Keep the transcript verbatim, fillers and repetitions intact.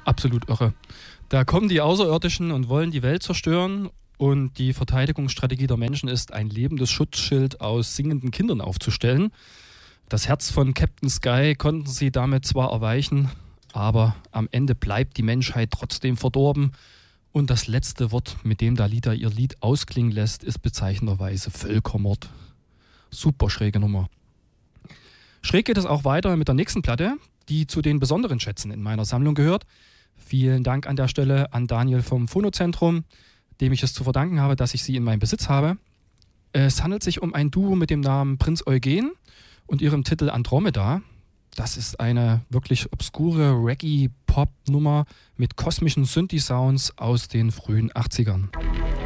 Absolut irre. Da kommen die Außerirdischen und wollen die Welt zerstören und die Verteidigungsstrategie der Menschen ist, ein lebendes Schutzschild aus singenden Kindern aufzustellen. Das Herz von Captain Sky konnten sie damit zwar erweichen, aber am Ende bleibt die Menschheit trotzdem verdorben. Und das letzte Wort, mit dem Dalida ihr Lied ausklingen lässt, ist bezeichnenderweise Völkermord. Super schräge Nummer. Schräg geht es auch weiter mit der nächsten Platte, die zu den besonderen Schätzen in meiner Sammlung gehört. Vielen Dank an der Stelle an Daniel vom Phonozentrum, dem ich es zu verdanken habe, dass ich sie in meinem Besitz habe. Es handelt sich um ein Duo mit dem Namen Prinz Eugen und ihrem Titel Andromeda. Das ist eine wirklich obskure Reggae-Pop-Nummer mit kosmischen Synthi-Sounds aus den frühen achtzigern.